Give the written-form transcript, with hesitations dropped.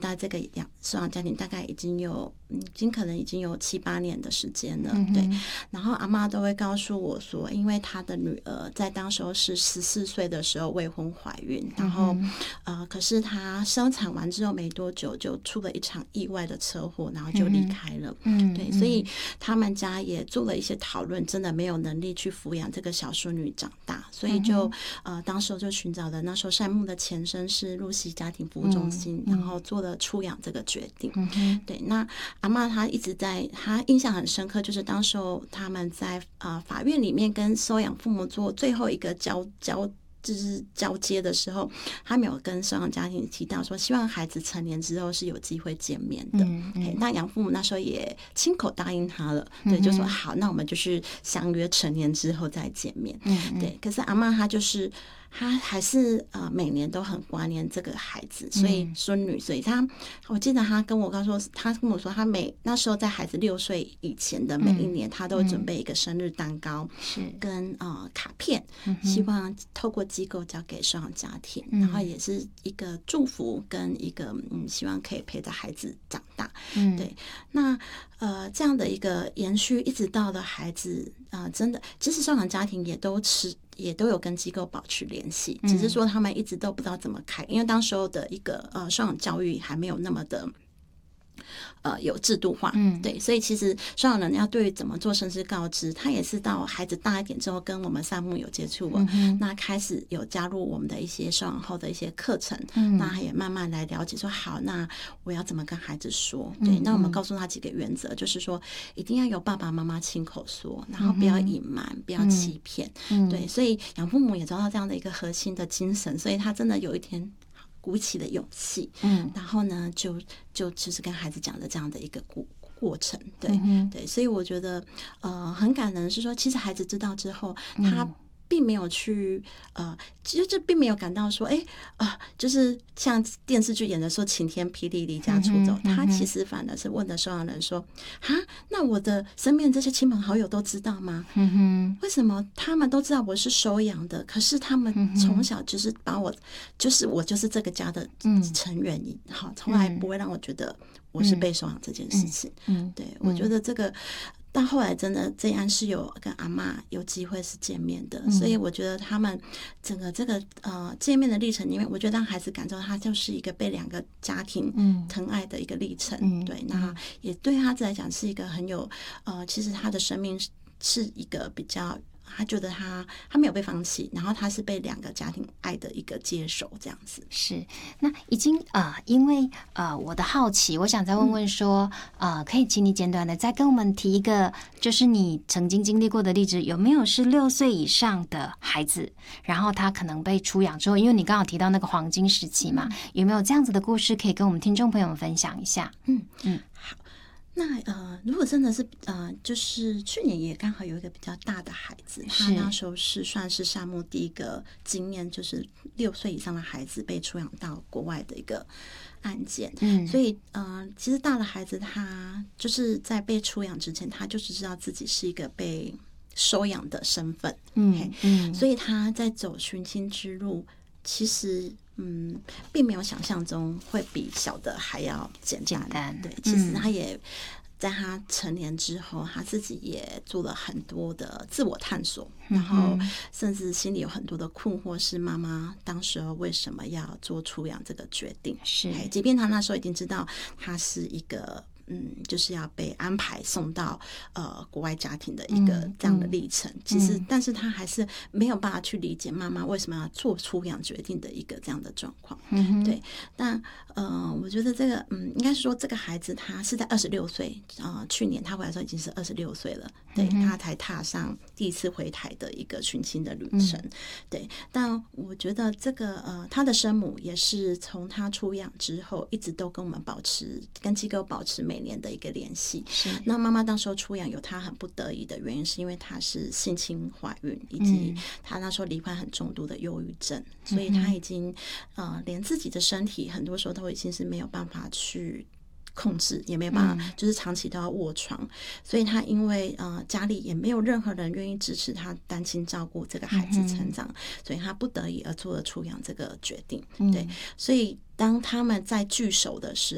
在这个收养家庭大概已经可能已经有7-8年的时间了，对。然后阿嬷都会告诉我说，因为她的女儿在当时候是14岁的时候未婚怀孕，然后可是她生产完之后没多久就出了一场意外的车祸，然后就离开了，对。所以他们家也做了一些讨论，真的没有能力去抚养这个小孙女长大，所以就当时候就寻找了那时候善牧的前身是露西家庭服务中心，然后做了出养这个决定，对。那阿嬷她一直她印象很深刻，就是当时候他们在法院里面跟收养父母做最后一个就是交接的时候，他没有跟收养家庭提到说希望孩子成年之后是有机会见面的，那养父母那时候也亲口答应他了，对，就说好，那我们就是相约成年之后再见面，对。可是阿嬷她还是每年都很挂念这个孩子，所以孙女，所以我记得她跟我说，她那时候在孩子6岁以前的每一年，她都会准备一个生日蛋糕，跟卡片，希望透过机构交给收养家庭，然后也是一个祝福跟一个希望可以陪着孩子长大，对。那这样的一个延续，一直到了孩子真的，其实收养家庭也都有跟机构保持联系，只是说他们一直都不知道怎么开，因为当时候的一个收养教育还没有那么的有制度化，对。所以其实收养人要对于怎么做甚至告知，他也是到孩子大一点之后跟我们善牧有接触了，那开始有加入我们的一些收养后的一些课程，那他也慢慢来了解说好，那我要怎么跟孩子说，对。那我们告诉他几个原则，就是说一定要有爸爸妈妈亲口说，然后不要隐瞒，不要欺骗，对。所以养父母也找到这样的一个核心的精神，所以他真的有一天鼓起了勇气，然后呢就是跟孩子讲的这样的一个过程，对，对。所以我觉得很感人是说，其实孩子知道之后，他并没有去就是并没有感到说就是像电视剧演的说晴天霹雳离家出走，他其实反而是问的收养人说那我的身边这些亲朋好友都知道吗？为什么他们都知道我是收养的，可是他们从小就是把我就是这个家的成员，从来不会让我觉得我是被收养这件事情，对。我觉得这个但后来真的这样是有跟阿嬷有机会是见面的，所以我觉得他们整个这个见面的历程里面，我觉得让孩子感受他就是一个被2个家庭疼爱的一个历程，对。那也对他来讲是一个很有其实他的生命是一个比较，他觉得他没有被放弃，然后他是被2个家庭爱的一个接手，这样子。 是，那已经因为我的好奇，我想再问问说，可以请你简短的再跟我们提一个，就是你曾经经历过的例子，有没有是6岁以上的孩子，然后他可能被出养之后，因为你刚好提到那个黄金时期嘛，有没有这样子的故事可以跟我们听众朋友们分享一下？ 好。那如果真的是就是去年也刚好有一个比较大的孩子，他那时候是算是善牧第一个经验，就是6岁以上的孩子被出养到国外的一个案件，所以其实大的孩子他就是在被出养之前，他就是知道自己是一个被收养的身份，所以他在走寻亲之路，其实并没有想象中会比小的还要简单。对，其实他也在他成年之后，他自己也做了很多的自我探索，然后甚至心里有很多的困惑，是妈妈当时候为什么要做出养这个决定？是，即便他那时候已经知道他是一个就是要被安排送到国外家庭的一个这样的历程，其实但是他还是没有办法去理解妈妈为什么要做出养决定的一个这样的状况，对。但我觉得这个应该是说这个孩子他是在26岁去年他回来的时候已经是26岁了，对，他才踏上第一次回台的一个寻亲的旅程，对。但我觉得这个他的生母也是从他出养之后一直都跟我们跟机构保持每年的一个联系。那妈妈当时候出养有她很不得已的原因，是因为她是性侵怀孕，以及她那时候罹患很重度的忧郁症，所以她已经连自己的身体很多时候都已经是没有办法去控制，也没有办法就是长期都要卧床，所以他因为家里也没有任何人愿意支持他单亲照顾这个孩子成长，所以他不得已而做了出养这个决定，对。所以当他们在聚首的时